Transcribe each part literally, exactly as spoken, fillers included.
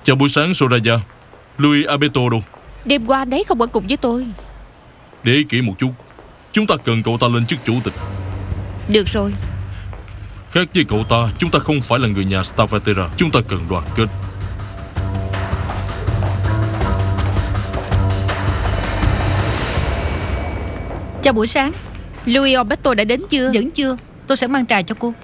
Chào buổi sáng Soraya. Luis Alberto đâu? Đêm qua anh ấy không ở cùng với tôi. Để ý kỹ một chút. Chúng ta cần cậu ta lên chức chủ tịch. Được rồi. Khác với cậu ta, chúng ta không phải là người nhà Stavatera. Chúng ta cần đoàn kết. Chào buổi sáng. Luis Alberto đã đến chưa? Vẫn chưa. Tôi sẽ mang trà cho cô.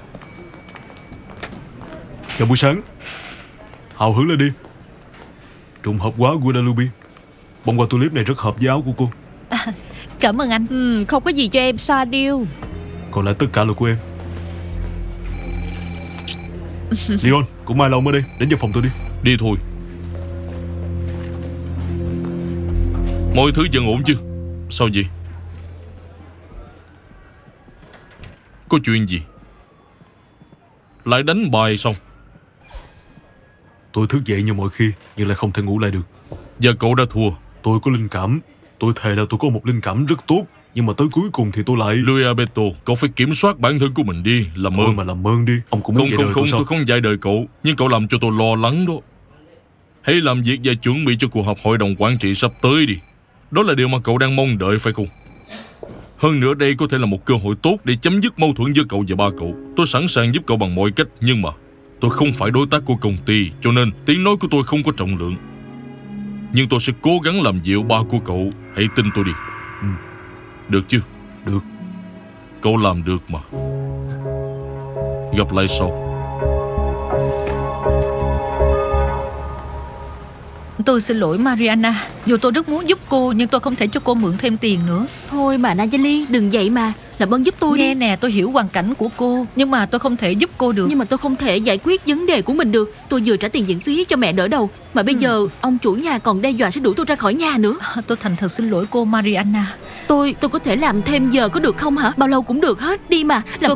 Chào buổi sáng. Hào hứng lên đi. Trùng hợp quá Guadalupe. Bông hoa tulip này rất hợp với áo của cô. à, Cảm ơn anh. ừ, Không có gì cho em xa điêu. Còn lại tất cả là của em. Leon, cũng mai lâu mới đi. Đến vào phòng tôi đi. Đi thôi. Mọi thứ vẫn ổn chứ? Sao vậy? Có chuyện gì? Lại đánh bài xong? Tôi thức dậy như mọi khi, nhưng lại không thể ngủ lại được. Và cậu đã thua. Tôi có linh cảm. Tôi thề là tôi có một linh cảm rất tốt. Nhưng mà tới cuối cùng thì tôi lại... Luis Alberto, cậu phải kiểm soát bản thân của mình đi. Làm Thôi ơn mà làm ơn đi. Ông cũng muốn Không dạy không đời không tôi sao? tôi không dạy đời cậu. Nhưng cậu làm cho tôi lo lắng đó. Hãy làm việc và chuẩn bị cho cuộc họp hội đồng quản trị sắp tới đi. Đó là điều mà cậu đang mong đợi phải không? Hơn nữa đây có thể là một cơ hội tốt để chấm dứt mâu thuẫn giữa cậu và ba cậu. Tôi sẵn sàng giúp cậu bằng mọi cách. Nhưng mà tôi không phải đối tác của công ty, cho nên tiếng nói của tôi không có trọng lượng. Nhưng tôi sẽ cố gắng làm dịu ba của cậu. Hãy tin tôi đi. ừ. Được chứ? Được. Cậu làm được mà. Gặp lại sau. Tôi xin lỗi Mariana. Dù tôi rất muốn giúp cô, nhưng tôi không thể cho cô mượn thêm tiền nữa. Thôi mà Najali, đừng vậy mà. Làm ơn giúp tôi Nghe đi. nè, tôi hiểu hoàn cảnh của cô, nhưng mà tôi không thể giúp cô được. Nhưng mà tôi không thể giải quyết vấn đề của mình được. Tôi vừa trả tiền viện phí cho mẹ đỡ đầu, mà bây Ừ. giờ ông chủ nhà còn đe dọa sẽ đuổi tôi ra khỏi nhà nữa. Tôi thành thật xin lỗi cô Mariana. Tôi tôi có thể làm thêm giờ có được không hả? Bao lâu cũng được hết. Đi mà. Làm Tôi